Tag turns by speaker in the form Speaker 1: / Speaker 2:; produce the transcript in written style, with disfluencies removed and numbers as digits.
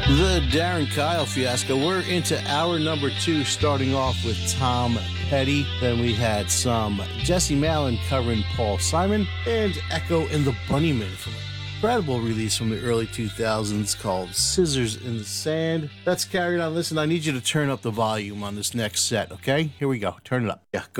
Speaker 1: The Darren Kyle fiasco. We're into hour number 2, starting off with Tom Petty. Then we had some Jesse Malin covering Paul Simon, and Echo and the Bunnymen from an incredible release from the early 2000s called Scissors in the Sand. That's carried on. Listen, I need you to turn up the volume on this next set, okay? Here we go. Turn it up. Yeah, go.